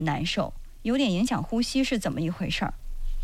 难受，有点影响呼吸，是怎么一回事儿？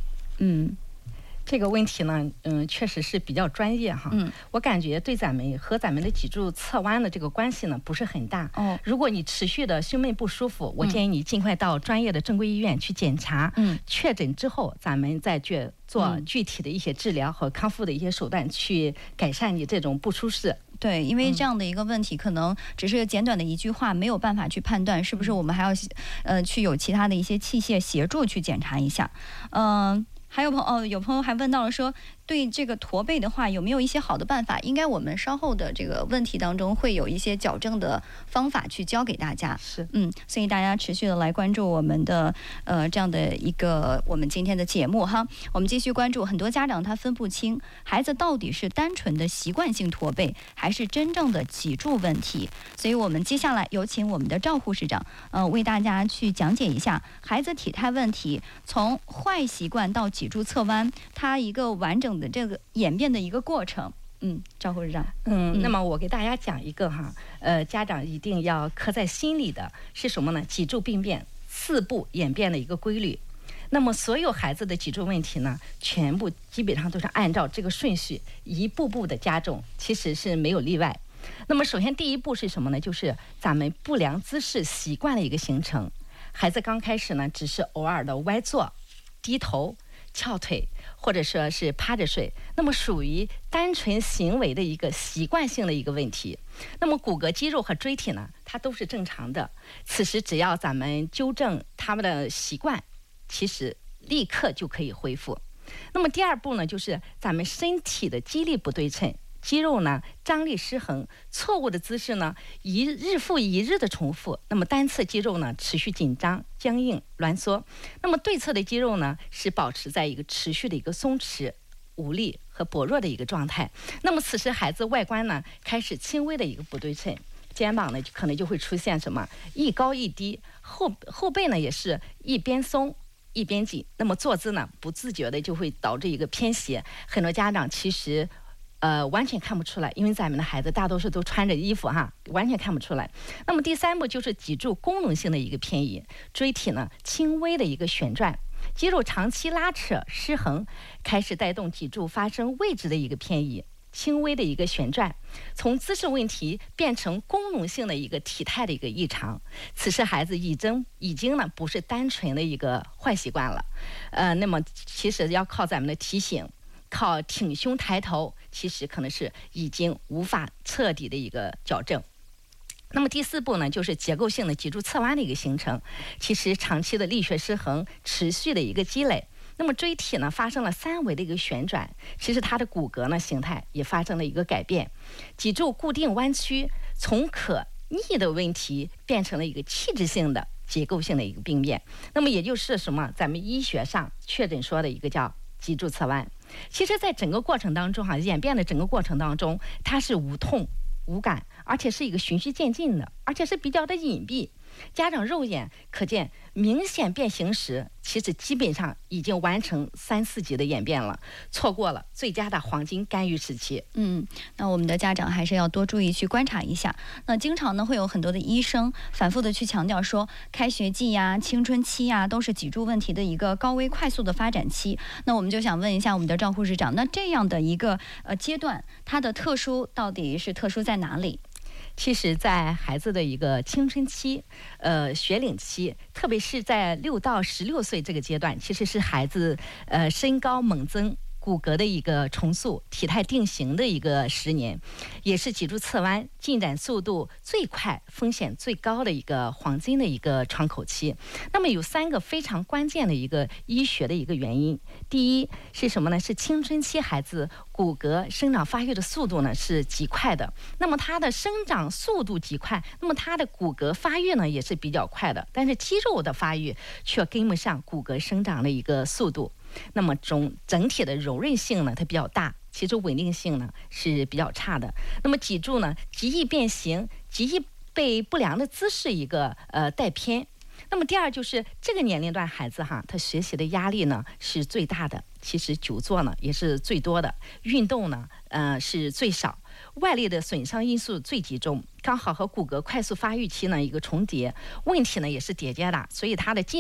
这个问题呢，确实是比较专业哈。我感觉对咱们的脊柱侧弯的这个关系呢不是很大。如果你持续的胸闷不舒服，我建议你尽快到专业的正规医院去检查。确诊之后，咱们再去做具体的一些治疗和康复的一些手段，去改善你这种不舒适。 对，因为这样的一个问题，可能只是简短的一句话，没有办法去判断是不是我们还要去有其他的一些器械协助去检查一下。还有有朋友还问到了说，对这个驼背的话，有没有一些好的办法？应该我们稍后的这个问题当中会有一些矫正的方法去教给大家。所以大家持续的来关注我们的这样的一个我们今天的节目哈。我们继续关注，很多家长他分不清孩子到底是单纯的习惯性驼背，还是真正的脊柱问题。所以我们接下来有请我们的赵护士长为大家去讲解一下孩子体态问题从坏习惯到脊柱侧弯，它一个完整的这个演变的一个过程。赵护士长。 那么我给大家讲一个哈，家长一定要刻在心里的是什么呢？脊柱病变4步演变的一个规律。那么所有孩子的脊柱问题呢，全部基本上都是按照这个顺序一步步的加重，其实是没有例外。那么首先第一步是什么呢？就是咱们不良姿势习惯的一个形成。孩子刚开始呢，只是偶尔的歪坐、低头、翘腿，或者说是趴着睡，那么属于单纯行为的一个习惯性的一个问题。那么骨骼肌肉和椎体呢，它都是正常的。此时只要咱们纠正他们的习惯，其实立刻就可以恢复。那么第二步呢，就是咱们身体的肌力不对称，肌肉呢张力失衡，错误的姿势呢日复一日的重复，那么单侧肌肉呢持续紧张、僵硬、挛缩，那么对侧的肌肉呢是保持在一个持续的一个松弛、无力和薄弱的一个状态。那么此时孩子外观呢开始轻微的一个不对称，肩膀呢可能就会出现什么一高一低，后背呢也是一边松一边紧，那么坐姿呢不自觉的就会导致一个偏斜。很多家长其实完全看不出来，因为咱们的孩子大多数都穿着衣服哈，完全看不出来。那么第三步就是脊柱功能性的一个偏移，椎体呢轻微的一个旋转，肌肉长期拉扯失衡，开始带动脊柱发生位置的一个偏移，轻微的一个旋转，从姿势问题变成功能性的一个体态的一个异常。此时孩子已经呢不是单纯的一个坏习惯了，那么其实要靠咱们的提醒，靠挺胸抬头，其实可能是已经无法彻底的一个矫正。那么第四步呢，就是结构性的脊柱侧弯的一个形成。其实长期的力学失衡，持续的一个积累，那么椎体呢发生了3维的一个旋转，其实它的骨骼呢形态也发生了一个改变，脊柱固定弯曲，从可逆的问题变成了一个器质性的结构性的一个病变。那么也就是什么，咱们医学上确诊说的一个叫脊柱侧弯。其实在整个过程当中演变的整个过程当中，它是无痛无感，而且是一个循序渐进的，而且是比较的隐蔽。家长肉眼可见明显变形时，其实基本上已经完成3、4级的演变了，错过了最佳的黄金干预时期。 那我们的家长还是要多注意去观察一下。那经常呢会有很多的医生反复的去强调说，开学季呀、青春期呀都是脊柱问题的一个高危快速的发展期。那我们就想问一下我们的赵护士长，那这样的一个阶段，它的特殊到底是特殊在哪里？ 其实在孩子的一个青春期学龄期，特别是在6到16岁这个阶段，其实是孩子身高猛增，骨骼的一个重塑、体态定型的一个10年，也是脊柱侧弯进展速度最快、风险最高的一个黄金的一个窗口期。那么有3个非常关键的一个医学的一个原因。第一是什么呢？是青春期孩子骨骼生长发育的速度呢是极快的，那么它的生长速度极快，那么它的骨骼发育呢也是比较快的，但是肌肉的发育却跟不上骨骼生长的一个速度。那么整体的柔韧性呢它比较大，其实稳定性呢是比较差的。那么脊柱呢极易变形，极易被不良的姿势一个带偏。那么第二就是这个年龄段孩子他学习的压力呢是最大的，其实久坐呢也是最多的，运动呢是最少，外力的损伤因素最集中， 刚好和骨骼快速发育期呢一个重叠，问题呢也是叠加的，所以它的进